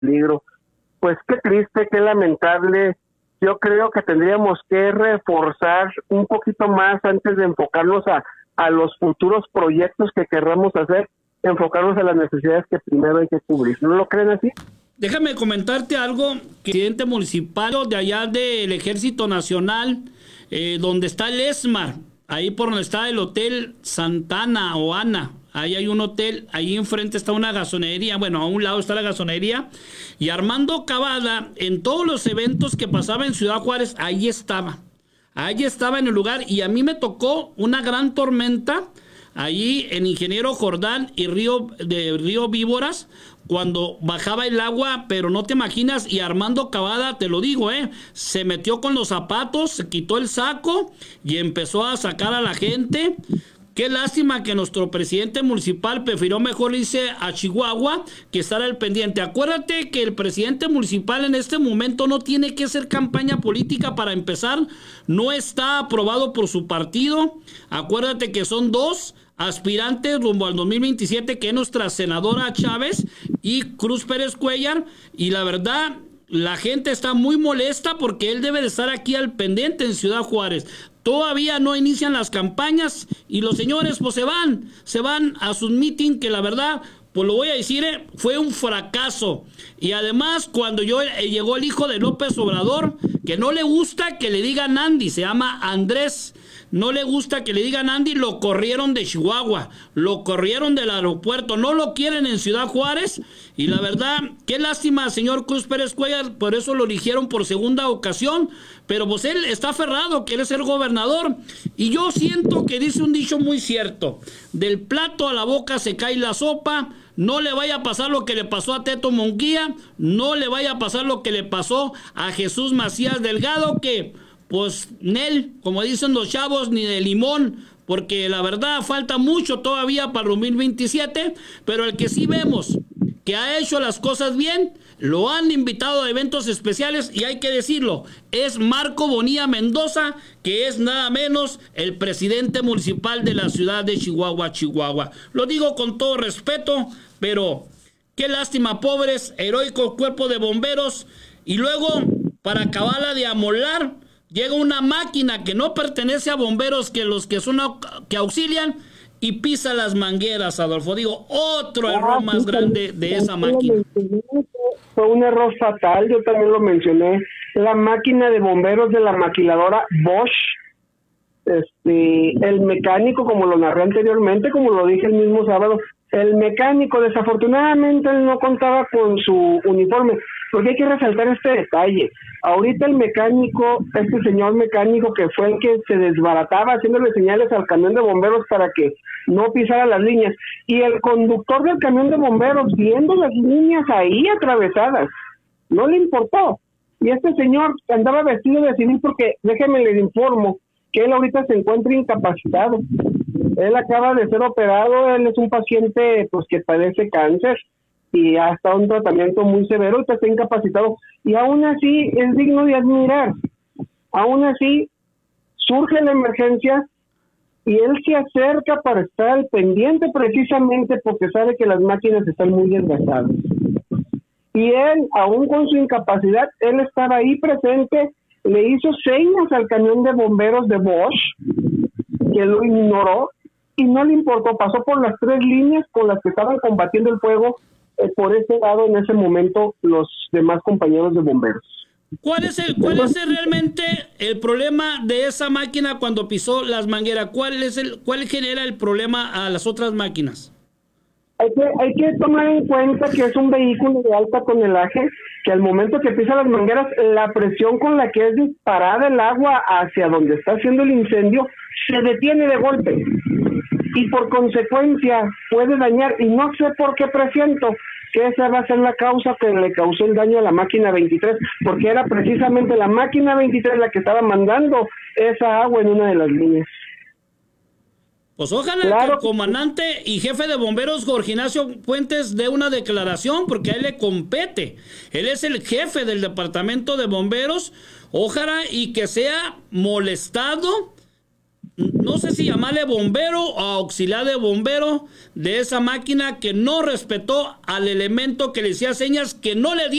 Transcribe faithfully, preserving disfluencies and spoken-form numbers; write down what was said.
peligro. Pues qué triste, qué lamentable. Yo creo que tendríamos que reforzar un poquito más antes de enfocarnos a, a los futuros proyectos que querramos hacer, enfocarnos a las necesidades que primero hay que cubrir. ¿No lo creen así? Déjame comentarte algo, que el presidente municipal de allá del Ejército Nacional, eh, donde está el ESMAR, ahí por donde está el Hotel Santana o Ana, ahí hay un hotel, ahí enfrente está una gasonería, bueno, a un lado está la gasonería, y Armando Cavada, en todos los eventos que pasaba en Ciudad Juárez, ahí estaba, ahí estaba en el lugar, y a mí me tocó una gran tormenta, allí en Ingeniero Jordán y Río, de Río Víboras, cuando bajaba el agua, pero no te imaginas, y Armando Cavada, te lo digo, eh, se metió con los zapatos, se quitó el saco y empezó a sacar a la gente. Qué lástima que nuestro presidente municipal prefirió mejor irse a Chihuahua que estar al pendiente. Acuérdate que el presidente municipal en este momento no tiene que hacer campaña política para empezar, no está aprobado por su partido. Acuérdate que son dos aspirantes rumbo al dos mil veintisiete, que es nuestra senadora Chávez y Cruz Pérez Cuellar, y la verdad, la gente está muy molesta porque él debe de estar aquí al pendiente en Ciudad Juárez. Todavía no inician las campañas y los señores pues se van, se van a sus meeting, que la verdad, pues lo voy a decir, eh, fue un fracaso. Y además, cuando yo eh, llegó el hijo de López Obrador, que no le gusta que le digan Andy, se llama Andrés, no le gusta que le digan Andy, lo corrieron de Chihuahua, lo corrieron del aeropuerto, no lo quieren en Ciudad Juárez, y la verdad, qué lástima, señor Cruz Pérez Cuellar, por eso lo eligieron por segunda ocasión, pero pues él está aferrado, quiere ser gobernador, y yo siento que dice un dicho muy cierto, del plato a la boca se cae la sopa. No le vaya a pasar lo que le pasó a Teto Munguía, no le vaya a pasar lo que le pasó a Jesús Macías Delgado, que pues Nel, como dicen los chavos, ni de limón, porque la verdad falta mucho todavía para dos mil veintisiete, pero el que sí vemos que ha hecho las cosas bien, lo han invitado a eventos especiales, y hay que decirlo, es Marco Bonilla Mendoza, que es nada menos el presidente municipal de la ciudad de Chihuahua, Chihuahua. Lo digo con todo respeto, pero qué lástima, pobres, heroico cuerpo de bomberos, y luego, para acabarla de amolar, llega una máquina que no pertenece a bomberos, que los que son que auxilian, y pisa las mangueras, Adolfo. Digo, otro ah, error más sí, grande de esa máquina. Fue un error fatal, yo también lo mencioné. La máquina de bomberos de la maquiladora Bosch, este, el mecánico, como lo narré anteriormente, como lo dije el mismo sábado, el mecánico, desafortunadamente, él no contaba con su uniforme, porque hay que resaltar este detalle. Ahorita el mecánico, este señor mecánico que fue el que se desbarataba haciéndole señales al camión de bomberos para que no pisara las líneas, y el conductor del camión de bomberos viendo las líneas ahí atravesadas, no le importó. Y este señor andaba vestido de civil porque, déjeme le informo, que él ahorita se encuentra incapacitado. Él acaba de ser operado, él es un paciente pues que padece cáncer y ha estado en un tratamiento muy severo y está incapacitado, y aún así es digno de admirar. Aún así surge la emergencia y él se acerca para estar al pendiente, precisamente porque sabe que las máquinas están muy desgastadas. Y él, aún con su incapacidad, él estaba ahí presente, le hizo señas al camión de bomberos de Bosch, que lo ignoró y no le importó, pasó por las tres líneas con las que estaban combatiendo el fuego, eh, por ese lado en ese momento los demás compañeros de bomberos. ¿Cuál es el, cuál es el realmente el problema de esa máquina cuando pisó las mangueras? ¿Cuál es el, cuál genera el problema a las otras máquinas? Hay que, hay que tomar en cuenta que es un vehículo de alta tonelaje, que al momento que pisa las mangueras, la presión con la que es disparada el agua hacia donde está haciendo el incendio se detiene de golpe y por consecuencia puede dañar, y no sé por qué presiento que esa va a ser la causa que le causó el daño a la máquina veintitrés, porque era precisamente la máquina veintitrés la que estaba mandando esa agua en una de las líneas. Pues ojalá claro que el comandante y jefe de bomberos Jorge Ignacio Puentes dé una declaración, porque a él le compete. Él es el jefe del departamento de bomberos. Ojalá y que sea molestado no sé si llamarle bombero o auxiliar de bombero de esa máquina que no respetó al elemento que le hacía señas que no le